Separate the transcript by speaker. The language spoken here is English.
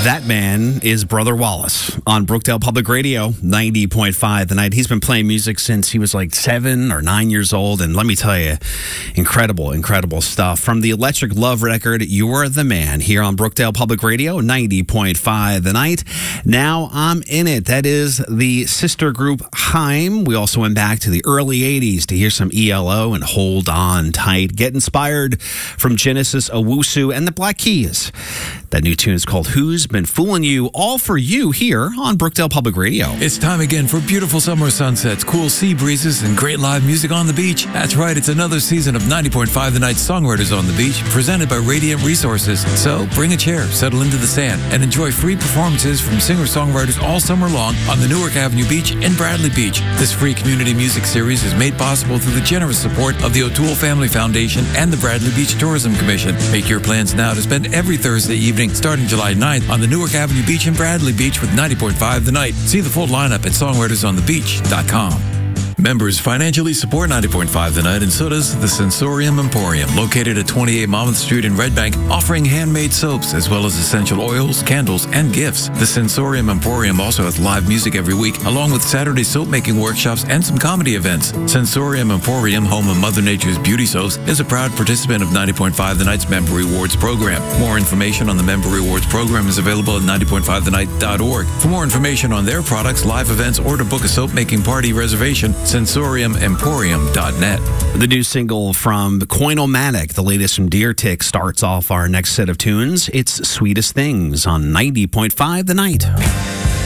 Speaker 1: That man is Brother Wallace on Brookdale Public Radio, 90.5 The Night. He's been playing music since he was like 7 or 9 years old. And let me tell you, incredible stuff. From the Electric Love record, You're the Man, here on Brookdale Public Radio, 90.5 The Night. Now I'm in it. That is the sister group Haim. We also went back to the early 80s to hear some ELO and Hold On Tight. Get inspired from Genesis, Owusu, and the Black Keys. That new tune is called Who's Been Fooling You, all for you here on Brookdale Public Radio.
Speaker 2: It's time again for beautiful summer sunsets, cool sea breezes, and great live music on the beach. That's right, it's another season of 90.5 The Night Songwriters on the Beach, presented by Radiant Resources. So bring a chair, settle into the sand, and enjoy free performances from singer-songwriters all summer long on the Newark Avenue Beach in Bradley Beach. This free community music series is made possible through the generous support of the O'Toole Family Foundation and the Bradley Beach Tourism Commission. Make your plans now to spend every Thursday evening starting July 9th on the Newark Avenue Beach in Bradley Beach with 90.5 The Night. See the full lineup at songwritersonthebeach.com. Members financially support 90.5 The Night, and so does the Sensorium Emporium, located at 28 Monmouth Street in Red Bank, offering handmade soaps as well as essential oils, candles, and gifts. The Sensorium Emporium also has live music every week, along with Saturday soap-making workshops and some comedy events. Sensorium Emporium, home of Mother Nature's beauty soaps, is a proud participant of 90.5 The Night's Member Rewards program. More information on the Member Rewards program is available at 90.5thenight.org. For more information on their products, live events, or to book a soap-making party reservation, sensoriumemporium.net.
Speaker 1: The new single from Coinomatic, the latest from Deer Tick, starts off our next set of tunes. It's Sweetest Things on 90.5 The Night.